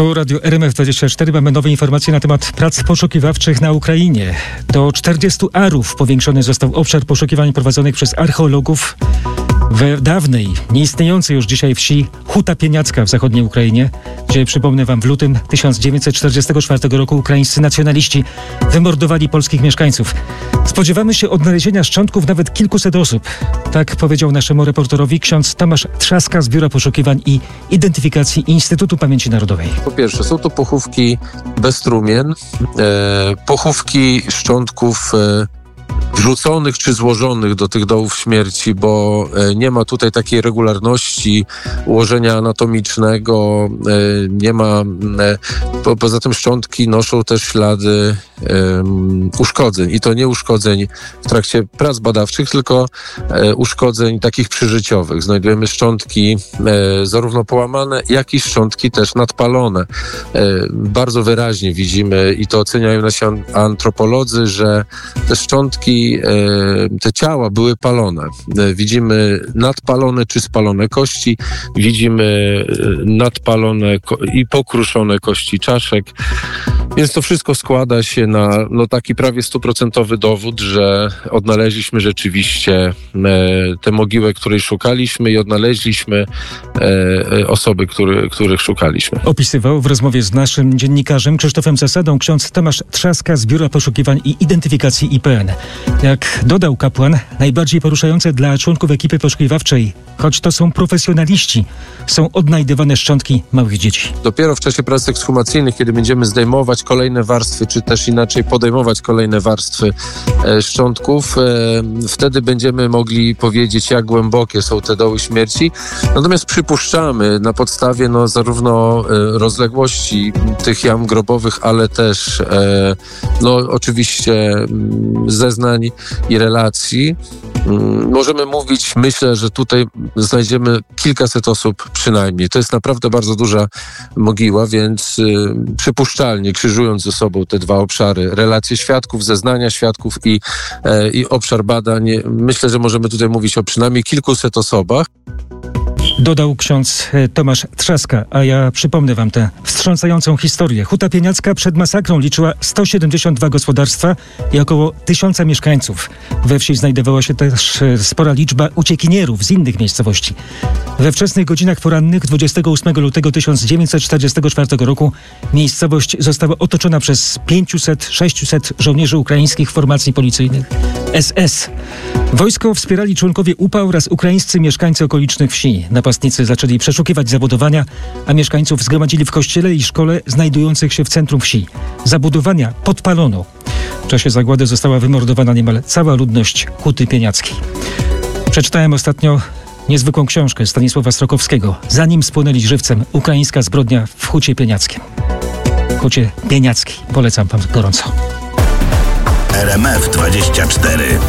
Tu Radio RMF24. Mamy nowe informacje na temat prac poszukiwawczych na Ukrainie. Do 40 arów powiększony został obszar poszukiwań prowadzonych przez archeologów w dawnej, nieistniejącej już dzisiaj wsi Huta Pieniacka w zachodniej Ukrainie, gdzie, przypomnę wam, w lutym 1944 roku ukraińscy nacjonaliści wymordowali polskich mieszkańców. Spodziewamy się odnalezienia szczątków nawet kilkuset osób. Tak powiedział naszemu reporterowi ksiądz Tomasz Trzaska z Biura Poszukiwań i Identyfikacji Instytutu Pamięci Narodowej. Po pierwsze, są to pochówki bez trumien, pochówki szczątków wrzuconych czy złożonych do tych dołów śmierci, bo nie ma tutaj takiej regularności ułożenia anatomicznego, nie ma, poza tym szczątki noszą też ślady uszkodzeń i to nie uszkodzeń w trakcie prac badawczych, tylko uszkodzeń takich przyżyciowych. Znajdujemy szczątki zarówno połamane, jak i szczątki też nadpalone. Bardzo wyraźnie widzimy i to oceniają nasi antropolodzy, że te szczątki, te ciała były palone. Widzimy nadpalone czy spalone kości, widzimy nadpalone i pokruszone kości czaszek. Więc to wszystko składa się na taki prawie 100% dowód, że odnaleźliśmy rzeczywiście tę mogiłę, której szukaliśmy i odnaleźliśmy osoby, których szukaliśmy. Opisywał w rozmowie z naszym dziennikarzem Krzysztofem Zasadą ksiądz Tomasz Trzaska z Biura Poszukiwań i Identyfikacji IPN. Jak dodał kapłan, najbardziej poruszające dla członków ekipy poszukiwawczej, choć to są profesjonaliści, są odnajdywane szczątki małych dzieci. Dopiero w czasie prac ekshumacyjnych, kiedy będziemy zdejmować kolejne warstwy, czy też inaczej podejmować kolejne warstwy szczątków, wtedy będziemy mogli powiedzieć, jak głębokie są te doły śmierci. Natomiast przypuszczamy na podstawie zarówno rozległości tych jam grobowych, ale też oczywiście zeznań i relacji. Możemy mówić, myślę, że tutaj znajdziemy kilkaset osób przynajmniej. To jest naprawdę bardzo duża mogiła, więc przypuszczalnie, krzyżując ze sobą te dwa obszary, relacje świadków, zeznania świadków i obszar badań, myślę, że możemy tutaj mówić o przynajmniej kilkuset osobach. Dodał ksiądz Tomasz Trzaska, a ja przypomnę wam tę wstrząsającą historię. Huta Pieniacka przed masakrą liczyła 172 gospodarstwa i około 1000 mieszkańców. We wsi znajdowała się też spora liczba uciekinierów z innych miejscowości. We wczesnych godzinach porannych 28 lutego 1944 roku miejscowość została otoczona przez 500-600 żołnierzy ukraińskich formacji policyjnych SS. Wojsko wspierali członkowie UPA oraz ukraińscy mieszkańcy okolicznych wsi. Napastnicy zaczęli przeszukiwać zabudowania, a mieszkańców zgromadzili w kościele i szkole znajdujących się w centrum wsi. Zabudowania podpalono. W czasie zagłady została wymordowana niemal cała ludność Huty Pieniackiej. Przeczytałem ostatnio niezwykłą książkę Stanisława Srokowskiego. Zanim spłonęli żywcem, ukraińska zbrodnia w Hucie Pieniackiej. Hucie Pieniackiej. Polecam wam gorąco. RMF24.